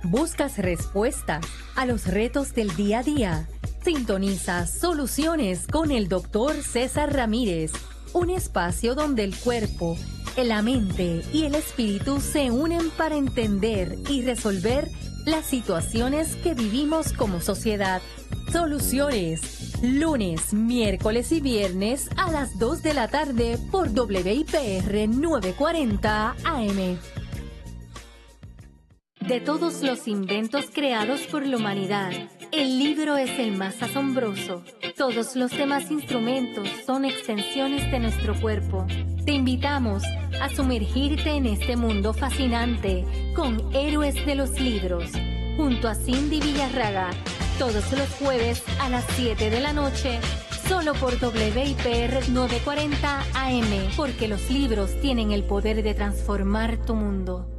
¿Buscas respuestas a los retos del día a día? Sintoniza Soluciones con el Dr. César Ramírez, un espacio donde el cuerpo, la mente y el espíritu se unen para entender y resolver las situaciones que vivimos como sociedad. Soluciones, lunes, miércoles y viernes a las 2 de la tarde por WIPR 940 AM. De todos los inventos creados por la humanidad, el libro es el más asombroso. Todos los demás instrumentos son extensiones de nuestro cuerpo. Te invitamos a sumergirte en este mundo fascinante con Héroes de los Libros, junto a Cindy Villarraga, todos los jueves a las 7 de la noche, solo por WIPR 940 AM, porque los libros tienen el poder de transformar tu mundo.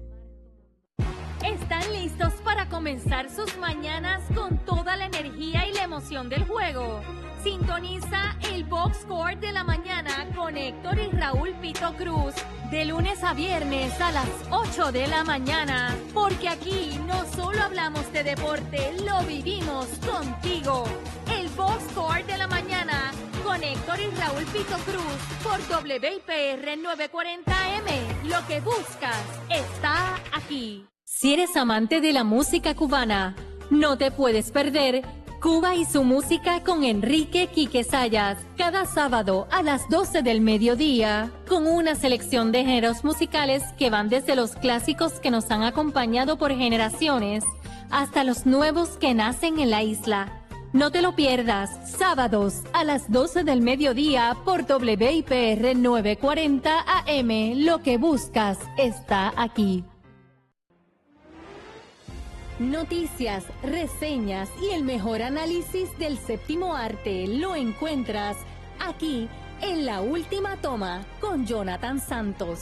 ¿Están listos para comenzar sus mañanas con toda la energía y la emoción del juego? Sintoniza el Box Score de la mañana con Héctor y Raúl Pito Cruz de lunes a viernes a las 8 de la mañana, porque aquí no solo hablamos de deporte, lo vivimos contigo. El Box Score de la mañana con Héctor y Raúl Pito Cruz por WIPR 940M. Lo que buscas está aquí. Si eres amante de la música cubana, no te puedes perder Cuba y su música con Enrique Quique Sayas, cada sábado a las 12 del mediodía, con una selección de géneros musicales que van desde los clásicos que nos han acompañado por generaciones hasta los nuevos que nacen en la isla. No te lo pierdas, sábados a las 12 del mediodía por WIPR 940 AM. Lo que buscas está aquí. Noticias, reseñas y el mejor análisis del séptimo arte lo encuentras aquí en La Última Toma con Jonathan Santos.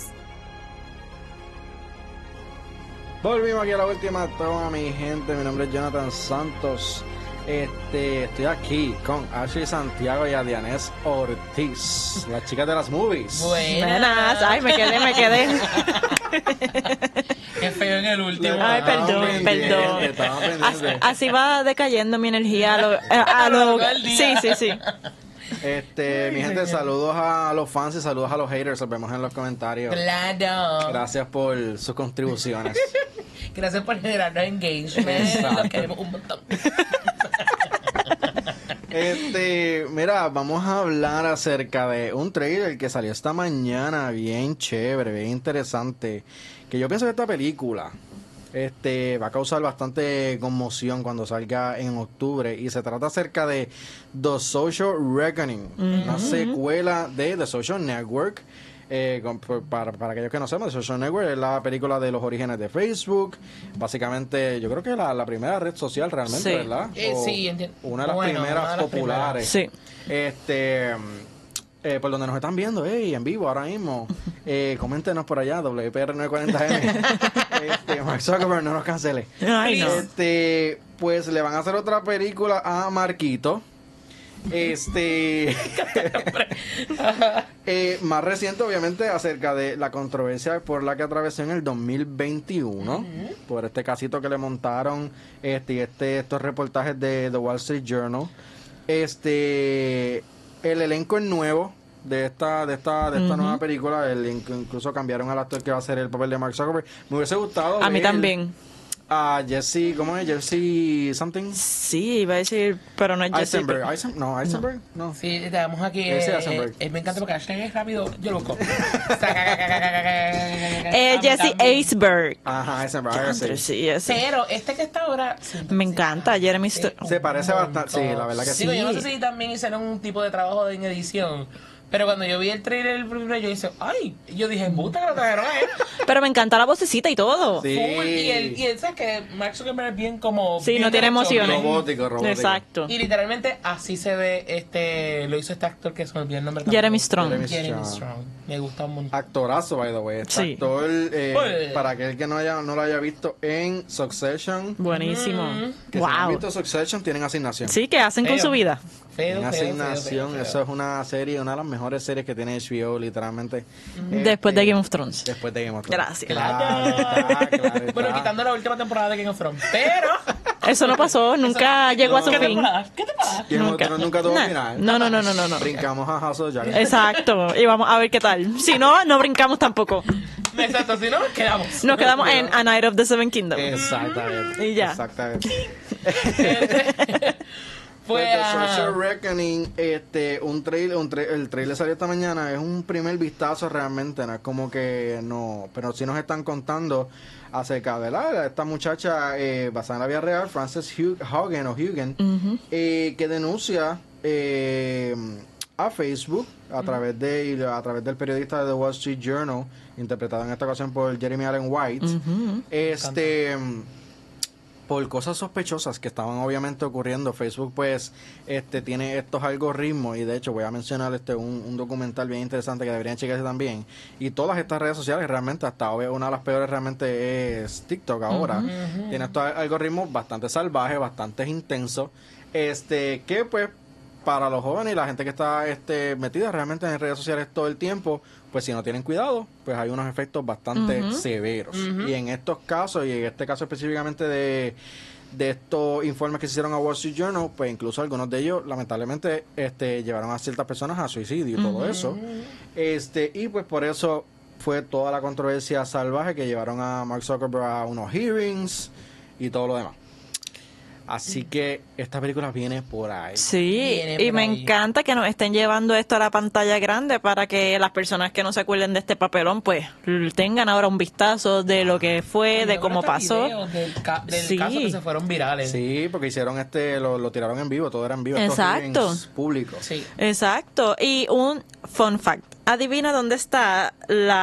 Volvimos aquí a La Última Toma, mi gente. Mi nombre es Jonathan Santos. Estoy aquí con Ashley Santiago y Adianés Ortiz, las chicas de las movies. Buenas. Ay, me quedé. Qué feo en el último. Ay, perdón. Así va decayendo mi energía Sí. Mi gente, saludos a los fans y saludos a los haters. Los vemos en los comentarios. Claro. Gracias por sus contribuciones. Gracias por generarnos engagement. Los queremos un montón. Mira, vamos a hablar acerca de un trailer que salió esta mañana, bien chévere, bien interesante, que yo pienso que esta película va a causar bastante conmoción cuando salga en octubre, y se trata acerca de The Social Reckoning, una secuela de The Social Network. Para aquellos que no sepan, The Social Network es la película de los orígenes de Facebook. Básicamente, yo creo que la primera red social realmente, sí. ¿verdad? Sí, entiendo. Una de las primeras populares. Sí. Por donde nos están viendo, en vivo ahora mismo, coméntenos por allá, WIPR 940M. Mark Zuckerberg, no nos cancele. Ay, no. Pues le van a hacer otra película a Marquito. Más reciente, obviamente, acerca de la controversia por la que atravesó en el 2021, por este casito que le montaron, estos reportajes de The Wall Street Journal. El elenco es nuevo de esta nueva película. Incluso cambiaron al actor que va a hacer el papel de Mark Zuckerberg. Me hubiese gustado A mí también. A Jesse, ¿cómo es? Jesse something. Sí, iba a decir, pero no es Jesse. Eisenberg. No. Sí, tenemos aquí. Me encanta porque Ashley es rápido. Yo lo busco. Jesse Eisenberg. Ajá, Eisenberg. Sí, ese. Pero que está ahora. Me encanta, Jeremy. Se parece bastante. Sí, la verdad que sí. Digo, yo no sé si también hicieron un tipo de trabajo en edición. Pero cuando yo vi el trailer primero, yo dije, ¡ay! Yo dije, ¡puta que lo trajeron a él! Pero me encanta la vocecita y todo. Sí. Y él ¿sabes que Mark Zuckerberg es bien como... Sí, bien no tiene emociones. Robótico. Exacto. Y literalmente así se ve, lo hizo este actor que se me olvidó el nombre. Jeremy Strong. Jeremy Strong. Me gusta un montón. Actorazo, by the way. Este Sí. actor, Oye. para aquel que no lo haya visto en Succession. Buenísimo. Que si no han Wow. visto Succession, tienen asignación. Sí, ¿qué hacen con Feo. su vida? Feo, En feo, asignación, feo, feo. eso es una serie, una de las mejores series que tiene HBO, literalmente. Después de Game of Thrones. Después de Game of Thrones. Gracias. Claro, está. Bueno, quitando la última temporada de Game of Thrones. Pero. Eso no pasó, nunca llegó a su ¿Qué fin. temporada? ¿Qué temporada? Game of Nunca. Thrones nunca tuvo Nah. final. No. Brincamos a House of Dragon. Exacto. Y vamos a ver qué tal. Si no, no brincamos tampoco. Exacto, si no, nos quedamos. Nos quedamos en A Night of the Seven Kingdoms. Exactamente. Y ya. Exactamente. Fue The a... Social Reckoning, el trailer salió esta mañana, es un primer vistazo realmente, no es como que no, pero sí nos están contando acerca de esta muchacha basada en la vida real, Frances Haugen, que denuncia a Facebook a través del periodista de The Wall Street Journal, interpretado en esta ocasión por Jeremy Allen White, por cosas sospechosas que estaban obviamente ocurriendo. Facebook pues tiene estos algoritmos, y de hecho voy a mencionar un documental bien interesante que deberían checarse también, y todas estas redes sociales realmente, hasta una de las peores realmente es TikTok ahora. Tiene estos algoritmos bastante salvajes, bastante intensos, que pues para los jóvenes y la gente que está metida realmente en redes sociales todo el tiempo, pues si no tienen cuidado, pues hay unos efectos bastante severos. Y en estos casos, y en este caso específicamente de estos informes que se hicieron a Wall Street Journal, pues incluso algunos de ellos lamentablemente llevaron a ciertas personas a suicidio y todo eso. Y pues por eso fue toda la controversia salvaje que llevaron a Mark Zuckerberg a unos hearings y todo lo demás. Así que esta película viene por ahí. Sí, Viene y por me ahí. encanta que nos estén llevando esto a la pantalla grande para que las personas que no se acuerden de este papelón, pues tengan ahora un vistazo de lo que fue, de cómo pasó. Del Sí. caso que se fueron virales. Sí, porque hicieron lo tiraron en vivo, todo era en vivo. estos Exacto. hearings públicos. Sí. Exacto. Y un fun fact. Adivina dónde está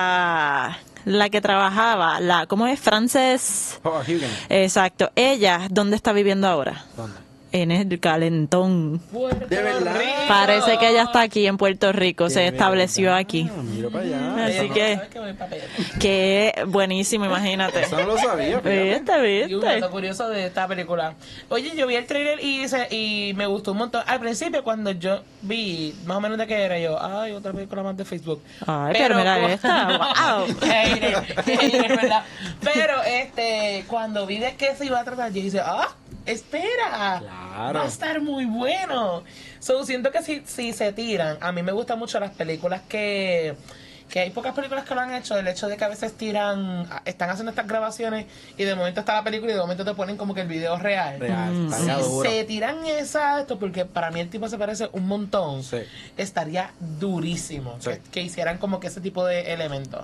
la que trabajaba, ¿cómo es? Frances. Oh, Haugen. Exacto. Ella, ¿dónde está viviendo ahora? ¿Dónde? En el Calentón. Puerto De verdad. Rico. Parece que ella está aquí en Puerto Rico, se De estableció verdad. aquí. Mira para allá. Así Eso que- ¿Sabes qué voy pa' pedir? Qué buenísimo, imagínate. Eso no lo sabía. fíjate. ¿Viste? Y un dato curioso de esta película. Oye, yo vi el trailer y me gustó un montón. Al principio, cuando yo vi más o menos de qué era, yo, ay, otra película más de Facebook. Ay, pero mira esta, wow. Hater, ¿verdad? Pero cuando vi de qué se iba a tratar, yo dije, espera, Claro. va a estar muy bueno. Siento que si se tiran, a mí me gustan mucho las películas que hay pocas películas que lo han hecho, el hecho de que a veces están haciendo estas grabaciones y de momento está la película y de momento te ponen como que el video real. Estaría Si duro. se tiran porque para mí el tipo se parece un montón, Sí. estaría durísimo Sí. que hicieran como que ese tipo de elementos.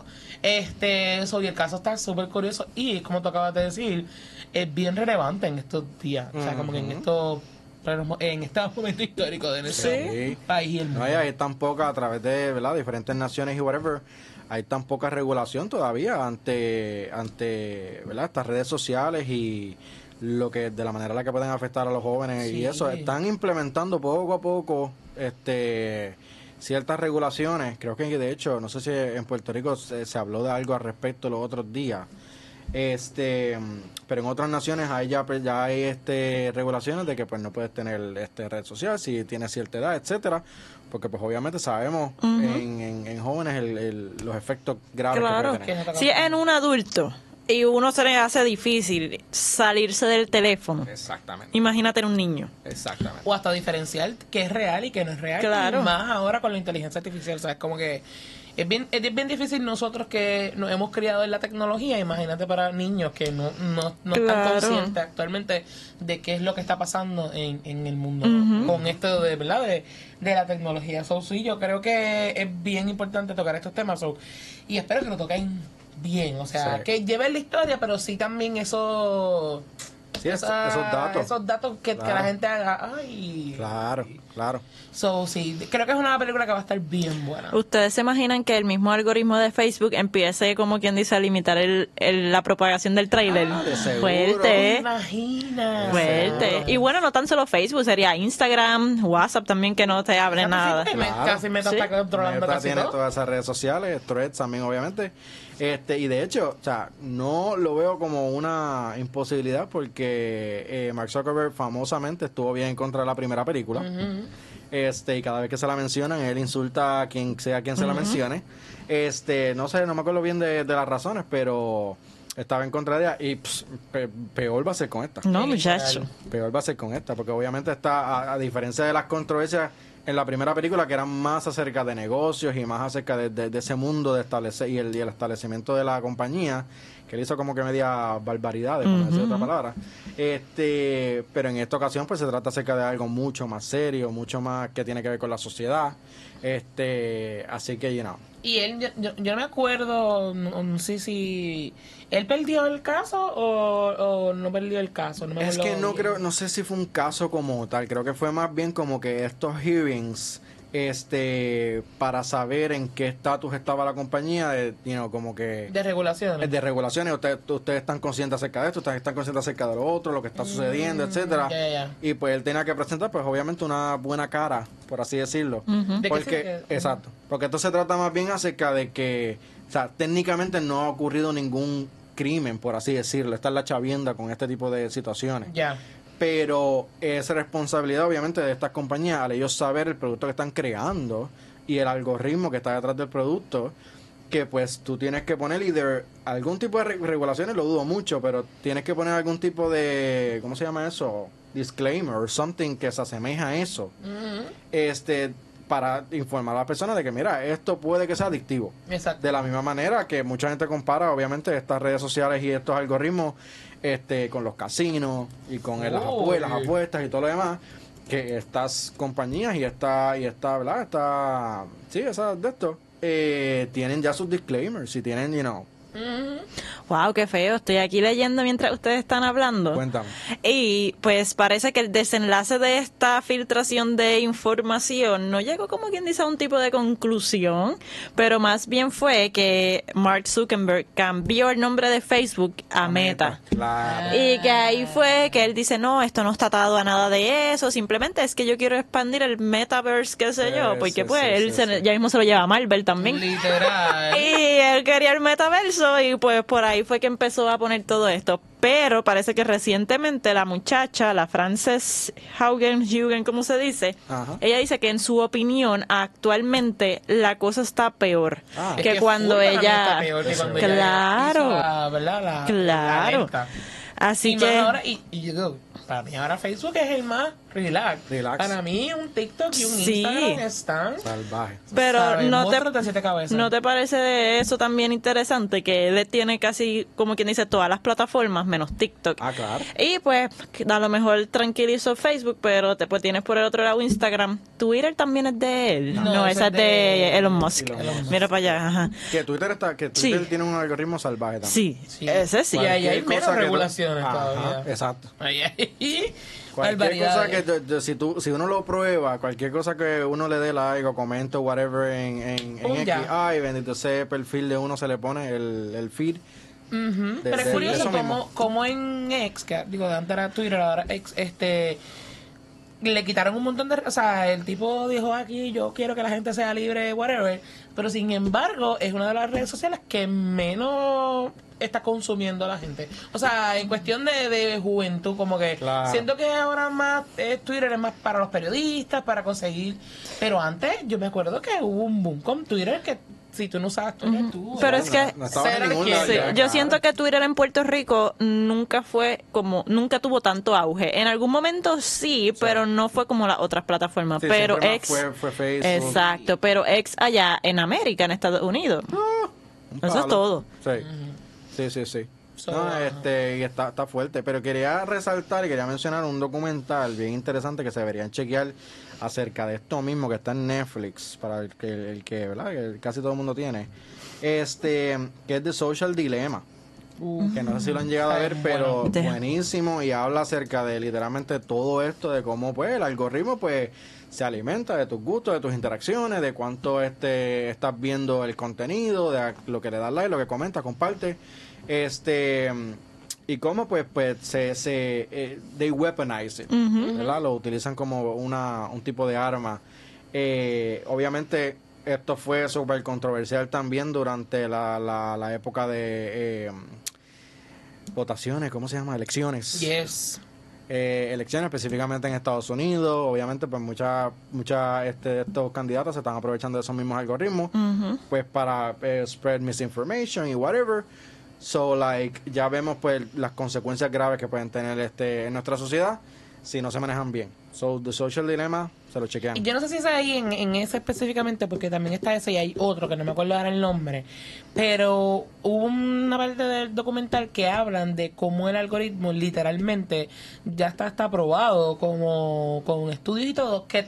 Y el caso está súper curioso y, como tú acabas de decir, es bien relevante en estos días. O sea, como que en este momento histórico de nuestro Sí. país y el mundo. No, y hay tan poca, a través de, ¿verdad?, diferentes naciones y whatever, hay tan poca regulación todavía ante ¿verdad?, estas redes sociales y de la manera en la que pueden afectar a los jóvenes. Sí. Y eso, están implementando poco a poco ciertas regulaciones. Creo que de hecho, no sé si en Puerto Rico se habló de algo al respecto los otros días. Pero en otras naciones ya hay regulaciones de que pues no puedes tener red social si tienes cierta edad, etcétera, porque pues obviamente sabemos en jóvenes los efectos graves Claro. que puede tener. Si es en un adulto y uno se le hace difícil salirse del teléfono, Exactamente. imagínate en un niño. Exactamente. O hasta diferenciar qué es real y qué no es real. Claro. Y más ahora con la inteligencia artificial. O sea, es como que es bien difícil nosotros que nos hemos criado en la tecnología. Imagínate para niños que no están Claro. conscientes actualmente de qué es lo que está pasando en el mundo con esto de verdad de la tecnología. Sí, yo creo que es bien importante tocar estos temas. Y espero que lo toquen bien. O sea, Sí. que lleven la historia, pero sí también eso. O Sí, esos datos. Esos datos que Claro. la gente haga. Ay. Claro, claro. So, sí, creo que es una película que va a estar bien buena. ¿Ustedes se imaginan que el mismo algoritmo de Facebook empiece, como quien dice, a limitar la propagación del tráiler? de seguro. Fuerte. Imagina. Fuerte. Y bueno, no tan solo Facebook, sería Instagram, WhatsApp también, que no te abre nada. Claro. Casi Meta Sí. está controlando Meta casi tiene todo. todas esas redes sociales, Threads también obviamente. Y de hecho, o sea, no lo veo como una imposibilidad porque Mark Zuckerberg famosamente estuvo bien en contra de la primera película. Y cada vez que se la mencionan, él insulta a quien sea quien se la mencione. No sé, no me acuerdo bien de las razones, pero estaba en contra de ella y peor va a ser con esta. No, muchacho. Peor va a ser con esta, porque obviamente está, a diferencia de las controversias en la primera película, que eran más acerca de negocios y más acerca de ese mundo de establecer y el establecimiento de la compañía, que él hizo como que media barbaridades, por no decir otra palabra. Pero en esta ocasión pues se trata acerca de algo mucho más serio, mucho más que tiene que ver con la sociedad. Así que, Y él, yo no me acuerdo, no sé si él perdió el caso o no perdió el caso. No me Es acuerdo que no bien. creo, no sé si fue un caso como tal, creo que fue más bien como que estos hearings, para saber en qué estatus estaba la compañía, como que De regulaciones. de regulaciones, ustedes están conscientes acerca de esto, ustedes están conscientes acerca de lo otro, lo que está sucediendo, etcétera. ya. Y pues él tenía que presentar, pues obviamente una buena cara, por así decirlo. ¿De qué Porque, se- exacto, porque esto se trata más bien acerca de que, o sea, técnicamente no ha ocurrido ningún crimen, por así decirlo. Esta es la chavienda con este tipo de situaciones. Ya. Pero es responsabilidad obviamente de estas compañías al ellos saber el producto que están creando y el algoritmo que está detrás del producto, que pues tú tienes que poner algún tipo de regulaciones, lo dudo mucho, pero tienes que poner algún tipo de, ¿cómo se llama eso? Disclaimer or something que se asemeja a eso. Para informar a las personas de que mira, esto puede que sea adictivo. Exacto. De la misma manera que mucha gente compara, obviamente, estas redes sociales y estos algoritmos con los casinos y con las apuestas y todo lo demás, que estas compañías y esta ¿verdad? Esas de esto, tienen ya sus disclaimers y tienen, Wow, qué feo. Estoy aquí leyendo mientras ustedes están hablando. Cuéntame. Y pues parece que el desenlace de esta filtración de información no llegó, como quien dice, a un tipo de conclusión, pero más bien fue que Mark Zuckerberg cambió el nombre de Facebook a Meta. Claro. Y que ahí fue que él dice, no, esto no está atado a nada de eso, simplemente es que yo quiero expandir el metaverse, qué sé yo, porque pues él ya mismo se lo lleva a Marvel también. Literal. Y él quería el metaverso y pues por ahí fue que empezó a poner todo esto. Pero parece que recientemente la muchacha, la Frances Haugen, ¿cómo se dice? Ajá. Ella dice que en su opinión actualmente la cosa está peor Ah. Es que cuando full para mí ella... está peor que cuando ella Claro. hizo ¿verdad? Claro. La venta. Así Y que... más ahora, y yo digo, para mí ahora Facebook es el más relax. Relax. Para mí un TikTok y un Sí. Instagram están... Salvaje. Pero ¿sabes? no Monstruos de siete cabezas. ¿no te parece eso también interesante? Que él tiene casi, como quien dice, todas las plataformas menos TikTok. Ah, claro. Y pues a lo mejor tranquilizó Facebook, pero después tienes por el otro lado Instagram. Twitter también es de él. No, esa es de Elon Musk. Elon Musk. Mira para allá. Ajá. Que Twitter Sí. tiene un algoritmo salvaje también. Sí, Sí. ese sí. Y ahí hay Cualquier menos cosa que tú- regulaciones Ajá, todavía. exacto. Ahí Cualquier cosa barbaridades. que si uno lo prueba, cualquier cosa que uno le dé like o comento whatever en X, Ya. ay, bendito ese perfil de uno se le pone el feed. Ujú. Pero es de curioso eso mismo. como en X, que digo, de antes era Twitter, ahora X, le quitaron un montón de... O sea, el tipo dijo aquí, yo quiero que la gente sea libre, whatever. Pero sin embargo, es una de las redes sociales que menos está consumiendo la gente. O sea, en cuestión de juventud, como que Claro. siento que ahora más Twitter es más para los periodistas, para conseguir... Pero antes yo me acuerdo que hubo un boom con Twitter que si tú no usabas Twitter, tú... Pero eras es que- No estaba en cero ningún izquierda. lado Sí, ya, yo claro. siento que Twitter en Puerto Rico nunca tuvo tanto auge. En algún momento sí, pero no fue como las otras plataformas. Sí, pero siempre X, más fue Facebook. exacto, pero X allá en América, en Estados Unidos. Un Eso es palo. todo. Sí. So, No, ajá. y está fuerte, pero quería resaltar y quería mencionar un documental bien interesante que se deberían chequear acerca de esto mismo que está en Netflix, para el que ¿verdad? Que casi todo el mundo tiene, que es The Social Dilemma. que no sé si lo han llegado a ver, pero bueno. buenísimo, y habla acerca de literalmente todo esto, de cómo pues el algoritmo pues se alimenta de tus gustos, de tus interacciones, de cuánto estás viendo el contenido, de lo que le das like, lo que comentas, comparte, y cómo pues they weaponize it, ¿verdad? Lo utilizan como un tipo de arma. Obviamente esto fue súper controversial también durante la época de votaciones, ¿cómo se llama? Elecciones. Yes. Elecciones específicamente en Estados Unidos. Obviamente pues muchas de estos candidatos se están aprovechando de esos mismos algoritmos pues para spread misinformation y whatever. So like ya vemos pues las consecuencias graves que pueden tener en nuestra sociedad si no se manejan bien. So The Social Dilemma, se lo chequean. Y yo no sé si es ahí en ese específicamente, porque también está ese y hay otro que no me acuerdo ahora el nombre, pero hubo una parte del documental que hablan de cómo el algoritmo literalmente ya está probado como con estudios y todo, que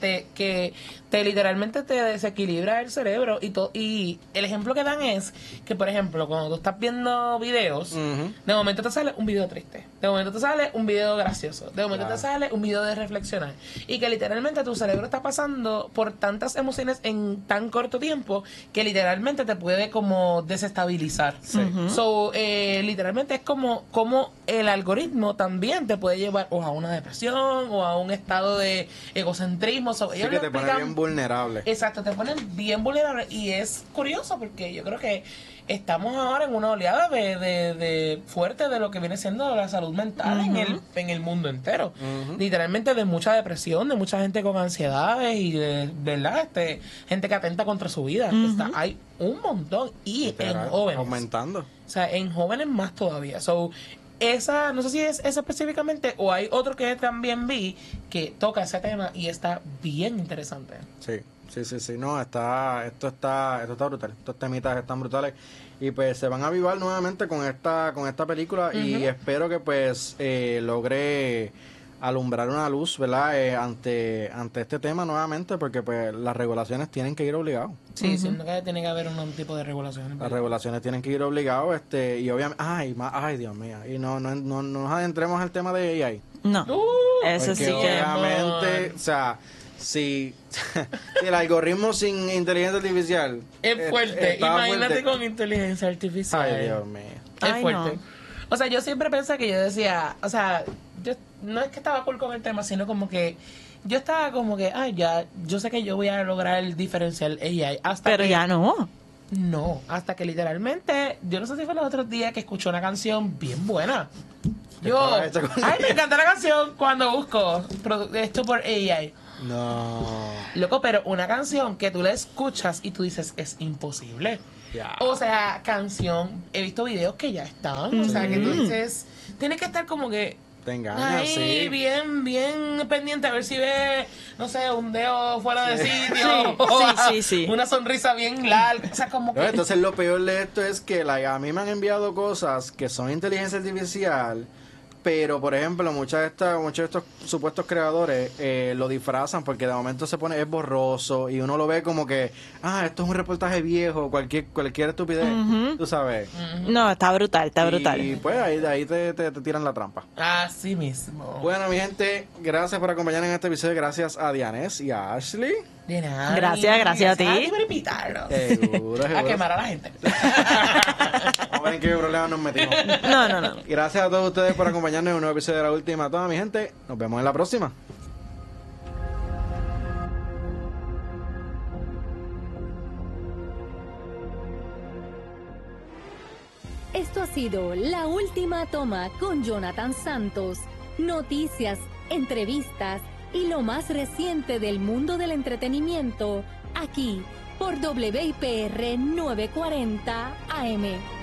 te literalmente te desequilibra el cerebro y el ejemplo que dan es que, por ejemplo, cuando tú estás viendo videos, de momento te sale un video triste, de momento te sale un video gracioso, de momento te sale un video de reflexionar, y que literalmente tu cerebro está pasando por tantas emociones en tan corto tiempo que literalmente te puede como desestabilizar. So, literalmente es como el algoritmo también te puede llevar o a una depresión o a un estado de egocentrismo. So, sí, que te pone bien vulnerable. Exacto, te ponen bien vulnerable, y es curioso porque yo creo que estamos ahora en una oleada de fuerte de lo que viene siendo la salud mental en el mundo entero. Literalmente de mucha depresión, de mucha gente con ansiedades y de verdad gente que atenta contra su vida. Hay un montón, y literal, en jóvenes. aumentando. O sea, en jóvenes más todavía. So, no sé si es esa específicamente o hay otro que también vi que toca ese tema y está bien interesante. Sí. No, esto está brutal. Estos temitas están brutales y pues se van a avivar nuevamente con esta película y espero que pues logre alumbrar una luz, ¿verdad? Ante este tema nuevamente, porque pues las regulaciones tienen que ir obligados. Sí, siento que tiene que haber un tipo de regulaciones. Las regulaciones tienen que ir obligados, y obviamente, ay Dios mío, y no nos adentremos al tema de AI. No, eso porque sí que obviamente, o sea, si el algoritmo sin inteligencia artificial es fuerte, imagínate fuerte con inteligencia artificial. Ay, Dios mío. Es fuerte. No. O sea, yo siempre pensé que yo decía, o sea, yo no es que estaba cool con el tema, sino como que yo estaba como que, yo sé que yo voy a lograr diferenciar AI pero ya no. No, hasta que literalmente, yo no sé si fue los otros días que escuché una canción bien buena. Me encanta la canción cuando busco esto por AI. No. Loco, pero una canción que tú la escuchas y tú dices, es imposible. Yeah. O sea, he visto videos que ya están. O sea, que tú dices, tienes que estar como que ahí, sí. bien pendiente a ver si ve, no sé, un dedo fuera de sitio. Sí. Una sonrisa bien larga. O sea, como que... Entonces lo peor de esto es que a mí me han enviado cosas que son inteligencia artificial, pero por ejemplo muchos de estos supuestos creadores lo disfrazan porque de momento es borroso y uno lo ve como que esto es un reportaje viejo, cualquier estupidez, tú sabes. No, está brutal. Y pues ahí te tiran la trampa. Así mismo. Bueno, mi gente, gracias por acompañarnos en este episodio. Gracias a Dianés y a Ashley. De nada. Gracias a ti. Por invitarnos. Seguro. A quemar a la gente. Vamos a ver en qué problema nos metimos. No. Gracias a todos ustedes por acompañarnos en un nuevo episodio de La Última Toma, mi gente. Nos vemos en la próxima. Esto ha sido La Última Toma con Jonathan Santos. Noticias, entrevistas y lo más reciente del mundo del entretenimiento, aquí por WIPR 940 AM.